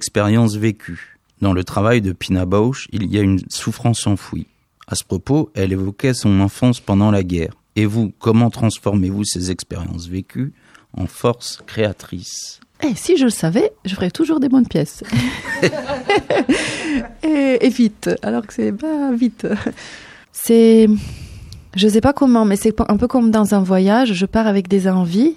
expériences vécues. Dans le travail de Pina Bausch, il y a une souffrance enfouie. À ce propos, elle évoquait son enfance pendant la guerre. Et vous, comment transformez-vous ces expériences vécues en force créatrice ? Si je le savais, je ferais toujours des bonnes pièces. et vite, alors que c'est pas vite. Je sais pas comment, mais c'est un peu comme dans un voyage, je pars avec des envies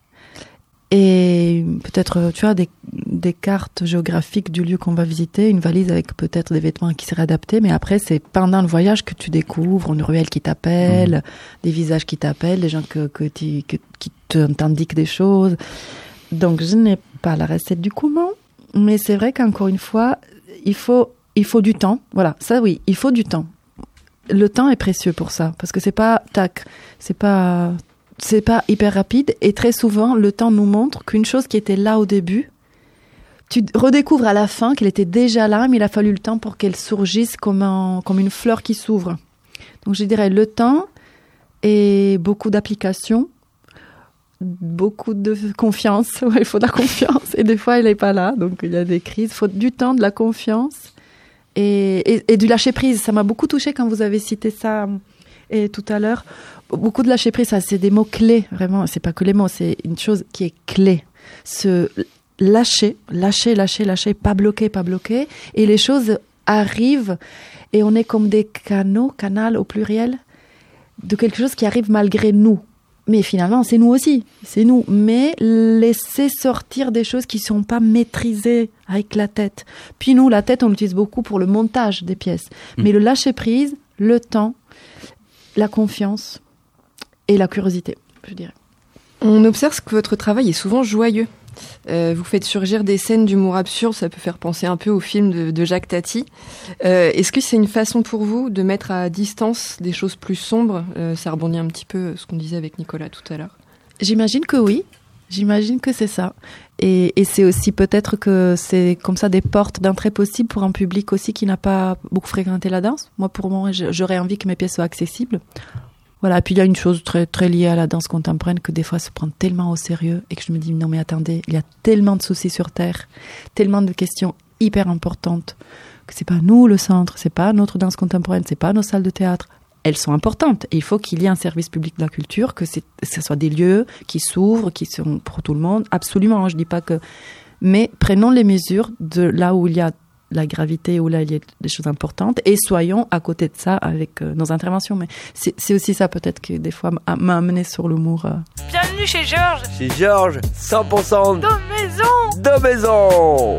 et peut-être, tu vois, des cartes géographiques du lieu qu'on va visiter, une valise avec peut-être des vêtements qui seraient adaptés, mais après, c'est pendant le voyage que tu découvres une ruelle qui t'appelle, des visages qui t'appellent, des gens qui t'indiquent des choses. Donc, je n'ai pas la recette du comment, mais c'est vrai qu'encore une fois, il faut du temps. Voilà, ça oui, il faut du temps. Le temps est précieux pour ça, parce que c'est pas hyper rapide, et très souvent, le temps nous montre qu'une chose qui était là au début, tu redécouvres à la fin qu'elle était déjà là, mais il a fallu le temps pour qu'elle surgisse comme une fleur qui s'ouvre. Donc, je dirais le temps et beaucoup d'application, beaucoup de confiance. Ouais, il faut de la confiance, et des fois, elle n'est pas là, donc il y a des crises. Il faut du temps, de la confiance et du lâcher-prise. Ça m'a beaucoup touchée quand vous avez cité ça tout à l'heure. Beaucoup de lâcher-prise, ça, c'est des mots-clés, vraiment. C'est pas que les mots, c'est une chose qui est clé. Se lâcher, pas bloquer. Et les choses arrivent, et on est comme des canals au pluriel, de quelque chose qui arrive malgré nous. Mais finalement, c'est nous aussi, c'est nous. Mais laisser sortir des choses qui ne sont pas maîtrisées avec la tête. Puis nous, la tête, on l'utilise beaucoup pour le montage des pièces. Mais le lâcher-prise, le temps, la confiance et la curiosité, je dirais. On observe que votre travail est souvent joyeux. Vous faites surgir des scènes d'humour absurde, ça peut faire penser un peu au film de Jacques Tati. Est-ce que c'est une façon pour vous de mettre à distance des choses plus sombres ? Ça rebondit un petit peu ce qu'on disait avec Nicolas tout à l'heure. J'imagine que oui, j'imagine que c'est ça. Et c'est aussi peut-être que c'est comme ça des portes d'entrée possibles pour un public aussi qui n'a pas beaucoup fréquenté la danse. Moi, pour moi, j'aurais envie que mes pièces soient accessibles. Voilà, et puis il y a une chose très, très liée à la danse contemporaine que des fois se prend tellement au sérieux et que je me dis non mais attendez, il y a tellement de soucis sur Terre, tellement de questions hyper importantes que c'est pas nous le centre, c'est pas notre danse contemporaine, c'est pas nos salles de théâtre. Elles sont importantes et il faut qu'il y ait un service public de la culture, que ce soit des lieux qui s'ouvrent, qui sont pour tout le monde, absolument, je dis pas que... Mais prenons les mesures de là où il y a la gravité, où là il y a des choses importantes, et soyons à côté de ça avec nos interventions. Mais c'est aussi ça peut-être qui des fois m'a amené sur l'humour. Bienvenue chez Georges. Chez Georges, 100% de maison.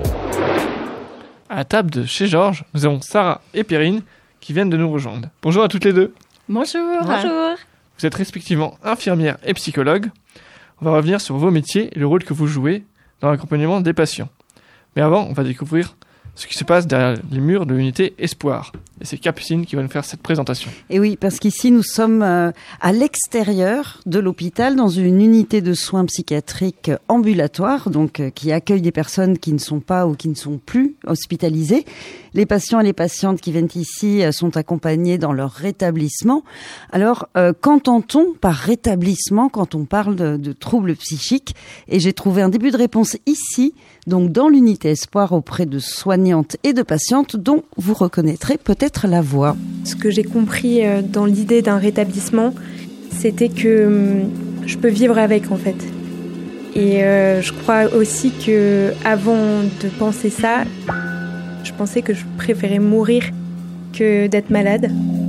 À la table de chez Georges, nous avons Sarah et Perrine qui viennent de nous rejoindre. Bonjour à toutes les deux. Bonjour. Vous êtes respectivement infirmière et psychologue. On va revenir sur vos métiers et le rôle que vous jouez dans l'accompagnement des patients. Mais avant, on va découvrir ce qui se passe derrière les murs de l'unité Espoir. Et c'est Capucine qui va nous faire cette présentation. Et oui, parce qu'ici, nous sommes à l'extérieur de l'hôpital, dans une unité de soins psychiatriques ambulatoires, donc qui accueille des personnes qui ne sont pas ou qui ne sont plus hospitalisées. Les patients et les patientes qui viennent ici sont accompagnés dans leur rétablissement. Alors, qu'entend-on par rétablissement quand on parle de troubles psychiques ? Et j'ai trouvé un début de réponse ici, donc dans l'unité Espoir, auprès de soignantes et de patientes dont vous reconnaîtrez peut-être la voix. Ce que j'ai compris dans l'idée d'un rétablissement, c'était que je peux vivre avec en fait. Et je crois aussi que avant de penser ça, je pensais que je préférais mourir que d'être malade.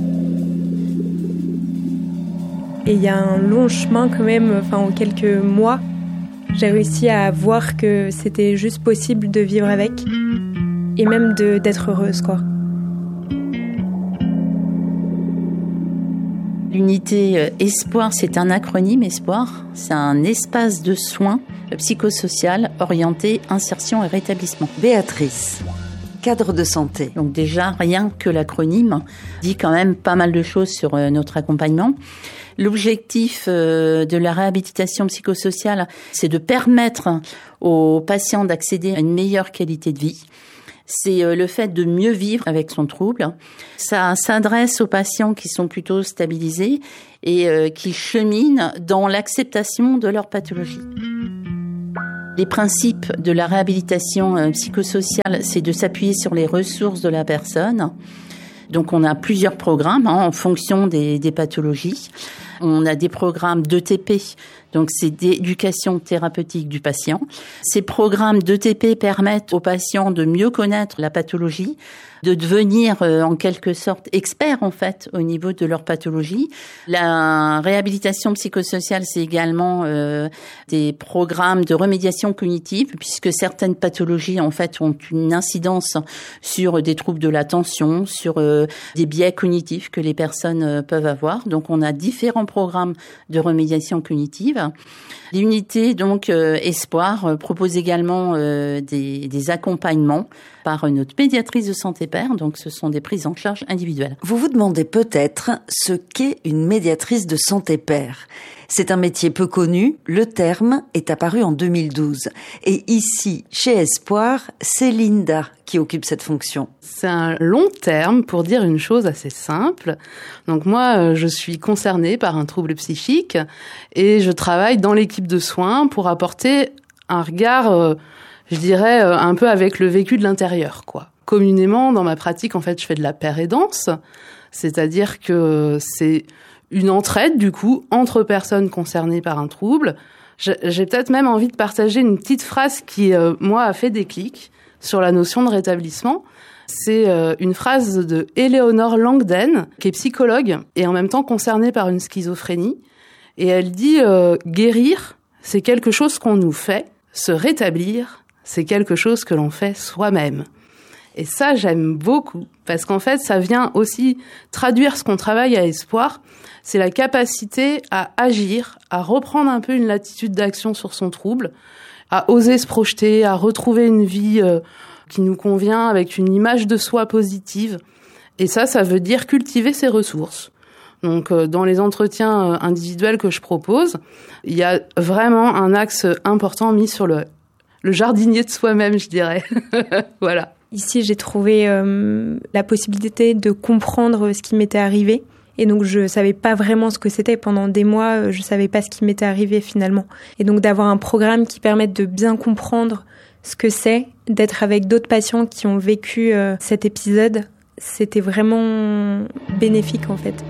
Et il y a un long chemin quand même, en quelques mois, j'ai réussi à voir que c'était juste possible de vivre avec et même d'être heureuse, quoi. L'unité Espoir, c'est un acronyme Espoir. C'est un espace de soins psychosocial orienté insertion et rétablissement. Béatrice, cadre de santé. Donc déjà, rien que l'acronyme dit quand même pas mal de choses sur notre accompagnement. L'objectif de la réhabilitation psychosociale, c'est de permettre aux patients d'accéder à une meilleure qualité de vie. C'est le fait de mieux vivre avec son trouble. Ça s'adresse aux patients qui sont plutôt stabilisés et qui cheminent dans l'acceptation de leur pathologie. Les principes de la réhabilitation psychosociale, c'est de s'appuyer sur les ressources de la personne. Donc on a plusieurs programmes en fonction des pathologies. On a des programmes d'ETP, donc c'est d'éducation thérapeutique du patient. Ces programmes d'ETP permettent aux patients de mieux connaître la pathologie, de devenir en quelque sorte experts en fait au niveau de leur pathologie. La réhabilitation psychosociale, c'est également des programmes de remédiation cognitive, puisque certaines pathologies en fait ont une incidence sur des troubles de l'attention, sur des biais cognitifs que les personnes peuvent avoir. Donc on a différents programmes de remédiation cognitive. L'unité donc Espoir propose également des accompagnements par notre pédiatrice de santé père, donc ce sont des prises en charge individuelles. Vous vous demandez peut-être ce qu'est une médiatrice de santé père. C'est un métier peu connu, le terme est apparu en 2012. Et ici, chez Espoir, c'est Linda qui occupe cette fonction. C'est un long terme pour dire une chose assez simple. Donc moi, je suis concernée par un trouble psychique et je travaille dans l'équipe de soins pour apporter un regard, je dirais, un peu avec le vécu de l'intérieur, quoi. Communément, dans ma pratique, en fait, je fais de la pérédance, c'est-à-dire que c'est une entraide, du coup, entre personnes concernées par un trouble. J'ai peut-être même envie de partager une petite phrase qui, moi, a fait déclic sur la notion de rétablissement. C'est une phrase de Eleonore Langden, qui est psychologue et en même temps concernée par une schizophrénie. Et elle dit « Guérir, c'est quelque chose qu'on nous fait. Se rétablir, c'est quelque chose que l'on fait soi-même. » Et ça, j'aime beaucoup, parce qu'en fait, ça vient aussi traduire ce qu'on travaille à Espoir, c'est la capacité à agir, à reprendre un peu une latitude d'action sur son trouble, à oser se projeter, à retrouver une vie qui nous convient avec une image de soi positive. Et ça veut dire cultiver ses ressources. Donc, dans les entretiens individuels que je propose, il y a vraiment un axe important mis sur le jardinier de soi-même, je dirais. Voilà. Ici, j'ai trouvé la possibilité de comprendre ce qui m'était arrivé. Et donc, je savais pas vraiment ce que c'était. Pendant des mois, je savais pas ce qui m'était arrivé finalement. Et donc, d'avoir un programme qui permette de bien comprendre ce que c'est, d'être avec d'autres patients qui ont vécu cet épisode, c'était vraiment bénéfique en fait.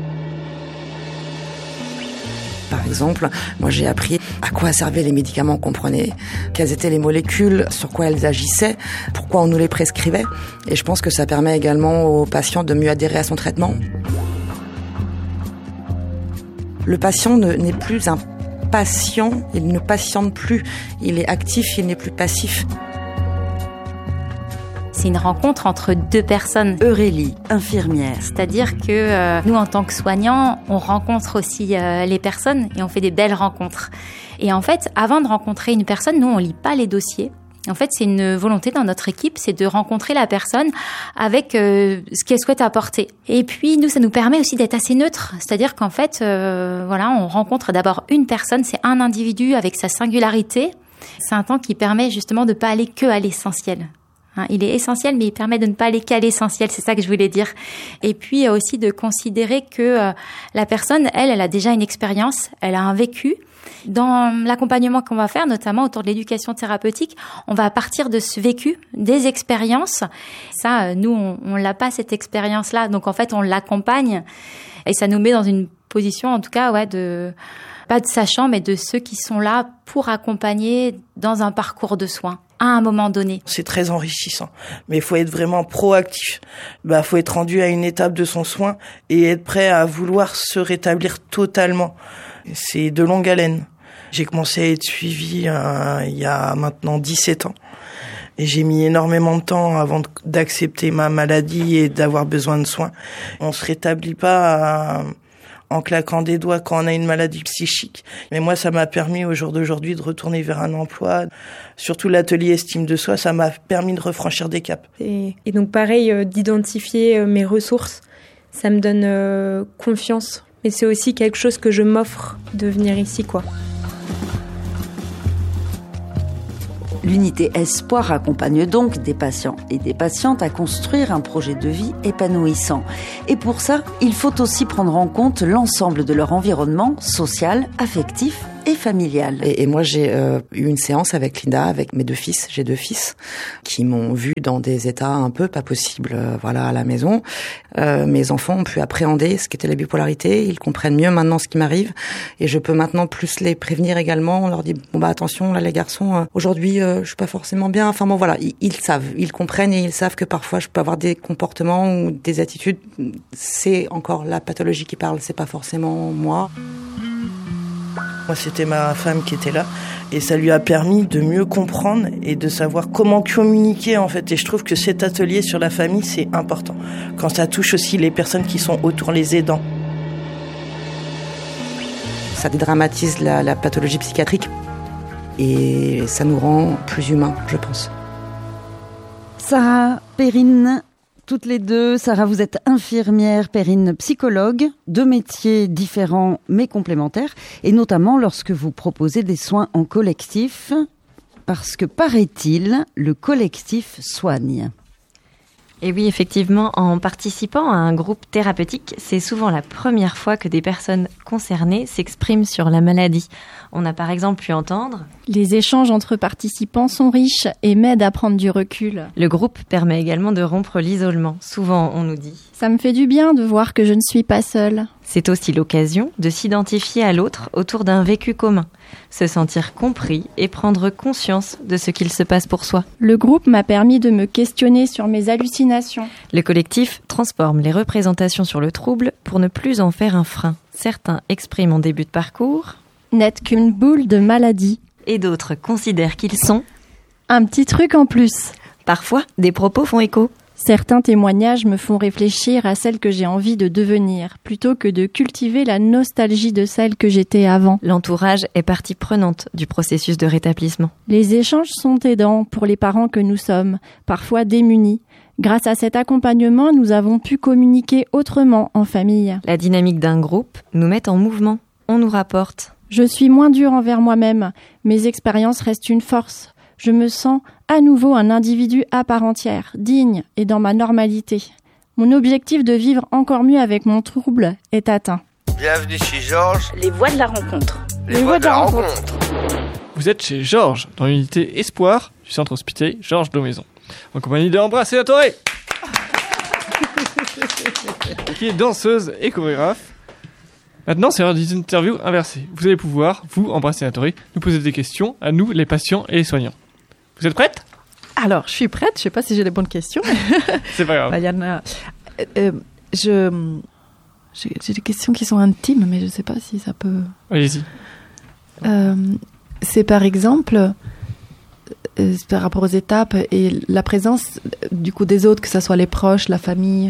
Par exemple, moi j'ai appris à quoi servaient les médicaments qu'on prenait, quelles étaient les molécules, sur quoi elles agissaient, pourquoi on nous les prescrivait. Et je pense que ça permet également aux patients de mieux adhérer à son traitement. Le patient n'est plus un patient, il ne patiente plus, il est actif, il n'est plus passif. C'est une rencontre entre deux personnes. Aurélie, infirmière. C'est-à-dire que nous, en tant que soignants, on rencontre aussi les personnes et on fait des belles rencontres. Et en fait, avant de rencontrer une personne, nous, on lit pas les dossiers. En fait, c'est une volonté dans notre équipe, c'est de rencontrer la personne avec ce qu'elle souhaite apporter. Et puis, nous, ça nous permet aussi d'être assez neutre. C'est-à-dire qu'en fait, on rencontre d'abord une personne, c'est un individu avec sa singularité. C'est un temps qui permet justement de pas aller que à l'essentiel. Il est essentiel, mais il permet de ne pas aller qu'à l'essentiel, c'est ça que je voulais dire. Et puis aussi de considérer que la personne, elle a déjà une expérience, elle a un vécu. Dans l'accompagnement qu'on va faire, notamment autour de l'éducation thérapeutique, on va partir de ce vécu, des expériences. Ça, nous, on l'a pas, cette expérience-là. Donc en fait, on l'accompagne et ça nous met dans une position, en tout cas, pas de sachant, mais de ceux qui sont là pour accompagner dans un parcours de soins à un moment donné. C'est très enrichissant, mais il faut être vraiment proactif. Faut être rendu à une étape de son soin et être prêt à vouloir se rétablir totalement. C'est de longue haleine. J'ai commencé à être suivi il y a maintenant 17 ans. Et j'ai mis énormément de temps avant d'accepter ma maladie et d'avoir besoin de soins. On se rétablit pas en claquant des doigts quand on a une maladie psychique. Mais moi, ça m'a permis au jour d'aujourd'hui de retourner vers un emploi. Surtout l'atelier estime de soi, ça m'a permis de refranchir des caps. Et donc pareil, d'identifier mes ressources, ça me donne confiance. Mais c'est aussi quelque chose que je m'offre de venir ici, quoi. L'unité Espoir accompagne donc des patients et des patientes à construire un projet de vie épanouissant. Et pour ça, il faut aussi prendre en compte l'ensemble de leur environnement social, affectif et familiale. Et moi, j'ai eu une séance avec Linda, avec mes 2 fils. J'ai 2 fils qui m'ont vu dans des états un peu pas possibles, à la maison. Mes enfants ont pu appréhender ce qu'était la bipolarité. Ils comprennent mieux maintenant ce qui m'arrive. Et je peux maintenant plus les prévenir également. On leur dit, attention, là, les garçons, aujourd'hui, je suis pas forcément bien. Enfin bon, voilà, ils savent, ils comprennent et ils savent que parfois, je peux avoir des comportements ou des attitudes. C'est encore la pathologie qui parle, c'est pas forcément moi. Moi, c'était ma femme qui était là et ça lui a permis de mieux comprendre et de savoir comment communiquer en fait. Et je trouve que cet atelier sur la famille, c'est important. Quand ça touche aussi les personnes qui sont autour, les aidants. Ça dédramatise la pathologie psychiatrique et ça nous rend plus humains, je pense. Sarah, Perrine, toutes les deux. Sarah, vous êtes infirmière, Perrine, psychologue, 2 métiers différents mais complémentaires, et notamment lorsque vous proposez des soins en collectif, parce que paraît-il, le collectif soigne. Et oui, effectivement, en participant à un groupe thérapeutique, c'est souvent la première fois que des personnes concernées s'expriment sur la maladie. On a par exemple pu entendre « Les échanges entre participants sont riches et m'aident à prendre du recul. » Le groupe permet également de rompre l'isolement. Souvent, on nous dit « Ça me fait du bien de voir que je ne suis pas seule. » C'est aussi l'occasion de s'identifier à l'autre autour d'un vécu commun, se sentir compris et prendre conscience de ce qu'il se passe pour soi. Le groupe m'a permis de me questionner sur mes hallucinations. Le collectif transforme les représentations sur le trouble pour ne plus en faire un frein. Certains expriment en début de parcours « N'être qu'une boule de maladie » et d'autres considèrent qu'ils sont « un petit truc en plus ». Parfois, des propos font écho. Certains témoignages me font réfléchir à celle que j'ai envie de devenir, plutôt que de cultiver la nostalgie de celle que j'étais avant. L'entourage est partie prenante du processus de rétablissement. Les échanges sont aidants pour les parents que nous sommes, parfois démunis. Grâce à cet accompagnement, nous avons pu communiquer autrement en famille. La dynamique d'un groupe nous met en mouvement. On nous rapporte. Je suis moins dure envers moi-même. Mes expériences restent une force. Je me sens à nouveau un individu à part entière, digne et dans ma normalité. Mon objectif de vivre encore mieux avec mon trouble est atteint. Bienvenue chez Georges. Les voix de la rencontre. Les voix de la rencontre. Vous êtes chez Georges, dans l'unité Espoir du centre hospitalier Georges Daumaison, en compagnie de Ambra Sénatoré, qui est danseuse et chorégraphe. Maintenant, c'est l'heure des interviews inversées. Vous allez pouvoir, vous, Ambra Sénatoré, nous poser des questions à nous, les patients et les soignants. Vous êtes prête ? Alors, je suis prête. Je ne sais pas si j'ai les bonnes questions. C'est pas grave. Il y en a. J'ai des questions qui sont intimes, mais je ne sais pas si ça peut... Allez-y. C'est par exemple, par rapport aux étapes et la présence du coup des autres, que ce soit les proches, la famille.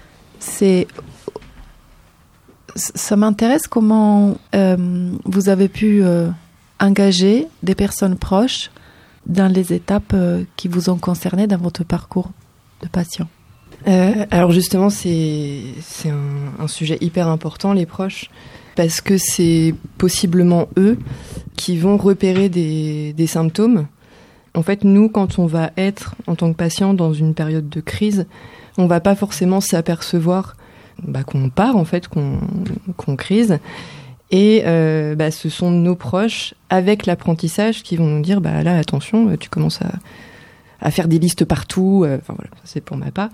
Ça m'intéresse comment vous avez pu engager des personnes proches dans les étapes qui vous ont concerné dans votre parcours de patient. Alors justement, c'est un sujet hyper important, les proches, parce que c'est possiblement eux qui vont repérer des symptômes. En fait, nous, quand on va être, en tant que patient, dans une période de crise, on va pas forcément s'apercevoir qu'on part, en fait, qu'on crise. Et ce sont nos proches, avec l'apprentissage, qui vont nous dire, là, attention, tu commences à faire des listes partout. Enfin voilà, ça c'est pour ma part.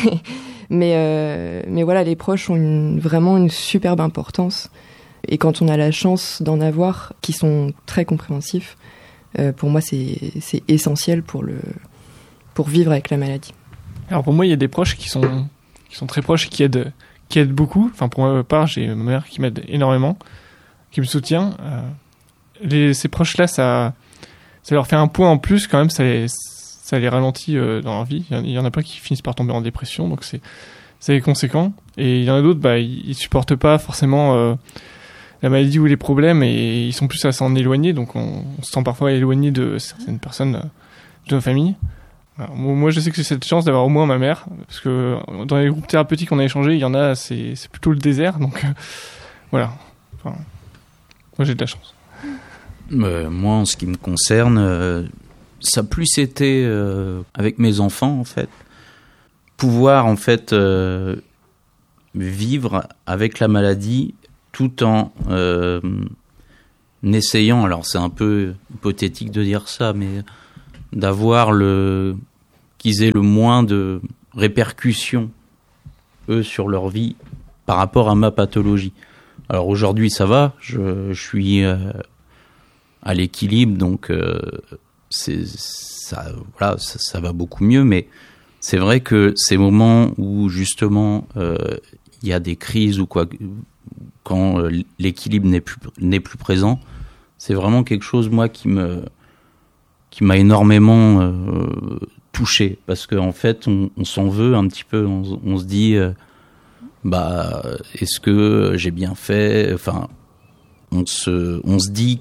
Mais voilà, les proches ont vraiment une superbe importance. Et quand on a la chance d'en avoir, qui sont très compréhensifs, pour moi c'est essentiel pour vivre avec la maladie. Alors pour moi, il y a des proches qui sont très proches et qui aident beaucoup. Enfin pour ma part, j'ai ma mère qui m'aide énormément, qui me soutient. Ces proches-là, ça leur fait un point en plus quand même. Ça les ralentit dans leur vie. Il y en a pas qui finissent par tomber en dépression, donc c'est conséquent. Et il y en a d'autres, ils supportent pas forcément la maladie ou les problèmes, et ils sont plus à s'en éloigner. Donc on se sent parfois éloigné de certaines personnes de nos familles. Alors, moi, je sais que j'ai cette chance d'avoir au moins ma mère, parce que dans les groupes thérapeutiques qu'on a échangé, il y en a, c'est plutôt le désert, donc voilà. Enfin, moi, j'ai de la chance. Moi, en ce qui me concerne, ça a plus été avec mes enfants, en fait. Pouvoir, en fait, vivre avec la maladie tout en essayant, alors c'est un peu hypothétique de dire ça, mais d'avoir qu'ils aient le moins de répercussions, eux, sur leur vie par rapport à ma pathologie. Alors aujourd'hui, ça va, je suis à l'équilibre, donc ça va beaucoup mieux, mais c'est vrai que ces moments où justement il y a des crises ou quoi, quand l'équilibre n'est plus présent, c'est vraiment quelque chose, moi, qui m'a énormément touché, parce qu'en fait on s'en veut un petit peu, on se dit est-ce que j'ai bien fait, enfin on se dit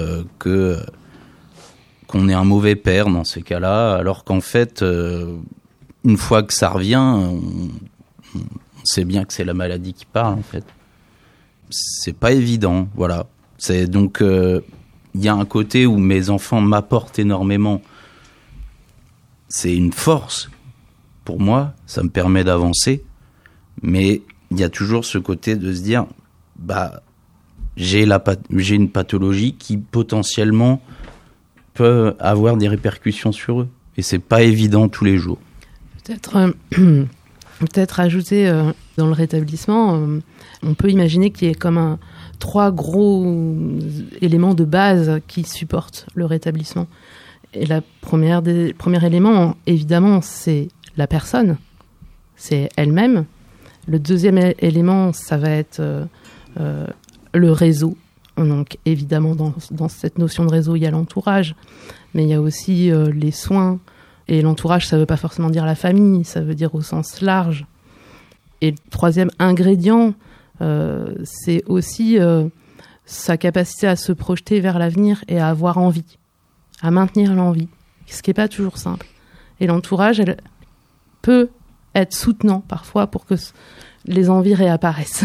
qu'on est un mauvais père dans ces cas-là, alors qu'en fait une fois que ça revient, on sait bien que c'est la maladie qui parle, en fait. C'est pas évident, voilà. C'est donc il y a un côté où mes enfants m'apportent énormément. C'est une force pour moi, ça me permet d'avancer, mais il y a toujours ce côté de se dire j'ai une pathologie qui potentiellement peut avoir des répercussions sur eux, et c'est pas évident tous les jours. Peut-être ajouter dans le rétablissement, on peut imaginer qu'il y ait comme 3 gros éléments de base qui supportent le rétablissement. Et le premier élément, évidemment, c'est la personne, c'est elle-même. Le deuxième élément, ça va être le réseau. Donc évidemment, dans cette notion de réseau, il y a l'entourage, mais il y a aussi les soins. Et l'entourage, ça ne veut pas forcément dire la famille, ça veut dire au sens large. Et le troisième ingrédient, c'est aussi sa capacité à se projeter vers l'avenir et à avoir envie, à maintenir l'envie, ce qui n'est pas toujours simple. Et l'entourage, elle peut être soutenant parfois pour que les envies réapparaissent.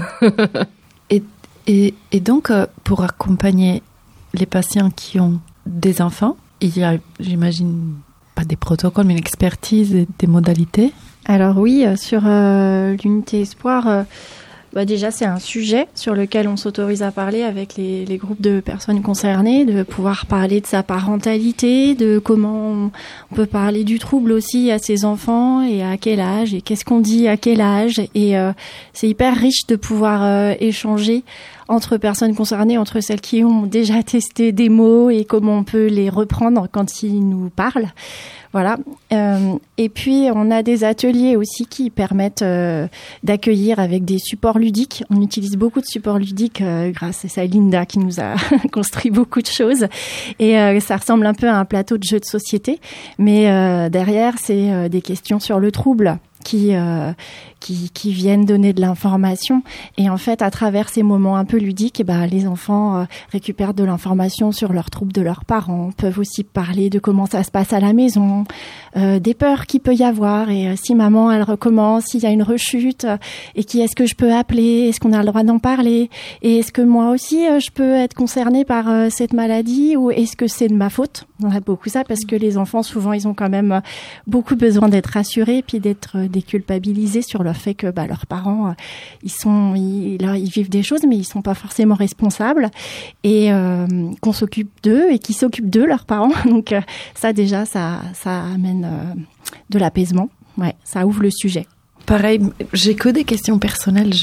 Et donc, pour accompagner les patients qui ont des enfants, il y a, j'imagine, pas des protocoles, mais une expertise et des modalités. Alors oui, sur l'unité Espoir, déjà c'est un sujet sur lequel on s'autorise à parler avec les groupes de personnes concernées, de pouvoir parler de sa parentalité, de comment on peut parler du trouble aussi à ses enfants et à quel âge, et qu'est-ce qu'on dit à quel âge. Et c'est hyper riche de pouvoir échanger entre personnes concernées, entre celles qui ont déjà testé des mots et comment on peut les reprendre quand ils nous parlent. Voilà. Et puis, on a des ateliers aussi qui permettent d'accueillir avec des supports ludiques. On utilise beaucoup de supports ludiques grâce à ça, Linda qui nous a construit beaucoup de choses. Et ça ressemble un peu à un plateau de jeux de société. Mais derrière, c'est des questions sur le trouble qui viennent donner de l'information. Et en fait, à travers ces moments un peu ludiques, les enfants récupèrent de l'information sur leurs troubles de leurs parents, peuvent aussi parler de comment ça se passe à la maison, des peurs qu'il peut y avoir, et si maman, elle recommence, s'il y a une rechute, et qui est-ce que je peux appeler, est-ce qu'on a le droit d'en parler, et est-ce que moi aussi, je peux être concernée par cette maladie, ou est-ce que c'est de ma faute? On a beaucoup ça, parce que les enfants, souvent, ils ont quand même beaucoup besoin d'être rassurés, puis d'être déculpabilisés sur le fait que leurs parents ils vivent des choses mais ils sont pas forcément responsables, et qu'on s'occupe d'eux et qu'ils s'occupent d'eux, leurs parents. Donc ça déjà ça amène de l'apaisement. Ouais, ça ouvre le sujet. Pareil, j'ai que des questions personnelles.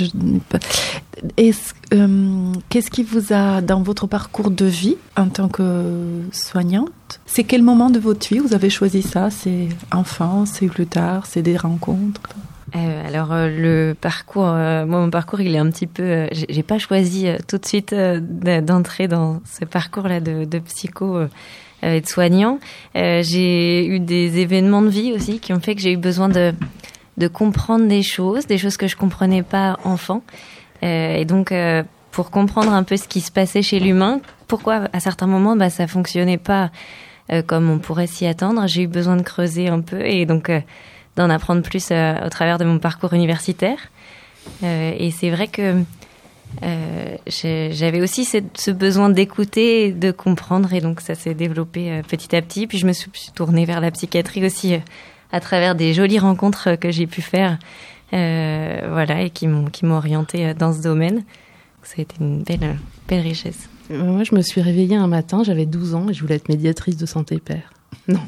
Qu'est-ce qui vous a, dans votre parcours de vie en tant que soignante, c'est quel moment de votre vie vous avez choisi ça? C'est enfant, c'est plus tard, c'est des rencontres? Alors le parcours, moi mon parcours il est un petit peu, j'ai pas choisi tout de suite d'entrer dans ce parcours-là de psycho et de soignant. J'ai eu des événements de vie aussi qui ont fait que j'ai eu besoin de comprendre des choses que je comprenais pas enfant. Et donc pour comprendre un peu ce qui se passait chez l'humain, pourquoi à certains moments ça fonctionnait pas comme on pourrait s'y attendre, j'ai eu besoin de creuser un peu et donc d'en apprendre plus au travers de mon parcours universitaire. Et c'est vrai que j'avais aussi ce besoin d'écouter et de comprendre, et donc ça s'est développé petit à petit. Puis je me suis tournée vers la psychiatrie aussi à travers des jolies rencontres que j'ai pu faire, et qui m'ont orientée dans ce domaine. Ça a été une belle richesse. Moi, je me suis réveillée un matin, j'avais 12 ans et je voulais être médiatrice de santé père. Non.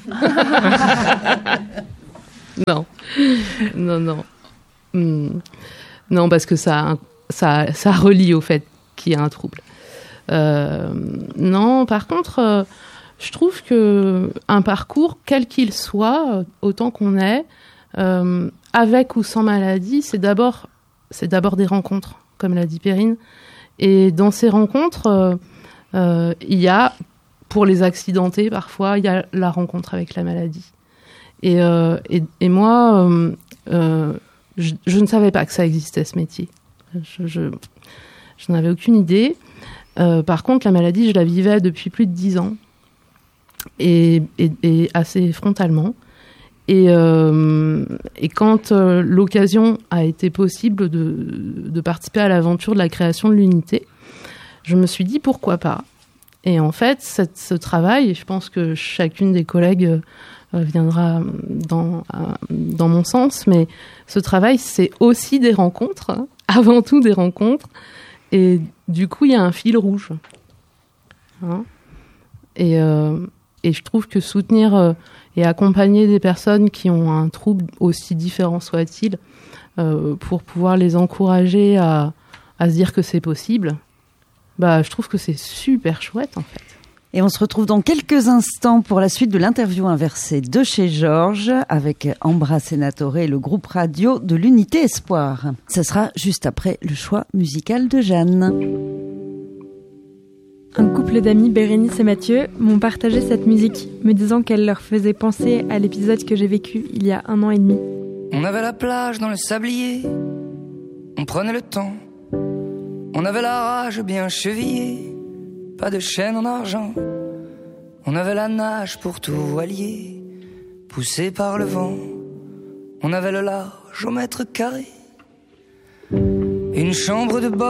Non. Non, parce que ça relie au fait qu'il y a un trouble. Non, par contre, je trouve que un parcours, quel qu'il soit, autant qu'on est, avec ou sans maladie, c'est d'abord des rencontres, comme l'a dit Perrine. Et dans ces rencontres, il y a, pour les accidentés parfois, il y a la rencontre avec la maladie. Et moi, je ne savais pas que ça existait, ce métier. Je n'en avais aucune idée. Par contre, la maladie, je la vivais depuis plus de 10 ans. Et assez frontalement. Et quand l'occasion a été possible de participer à l'aventure de la création de l'unité, je me suis dit pourquoi pas. Et en fait, ce travail, et je pense que chacune des collègues viendra dans mon sens, mais ce travail, c'est aussi des rencontres, hein, avant tout des rencontres. Et du coup, il y a un fil rouge. Hein, et je trouve que soutenir et accompagner des personnes qui ont un trouble aussi différent soit-il, pour pouvoir les encourager à se dire que c'est possible, je trouve que c'est super chouette en fait. Et on se retrouve dans quelques instants pour la suite de l'interview inversée de chez Georges avec Ambra Senatore et le groupe radio de l'Unité Espoir. Ça sera juste après le choix musical de Jeanne. Un couple d'amis, Bérénice et Mathieu, m'ont partagé cette musique, me disant qu'elle leur faisait penser à l'épisode que j'ai vécu il y a 1 an et demi. On avait la plage dans le sablier, on prenait le temps, on avait la rage bien chevillée, pas de chaîne en argent, on avait la nage pour tout voilier, poussé par le vent, on avait le large au mètre carré, une chambre de bord.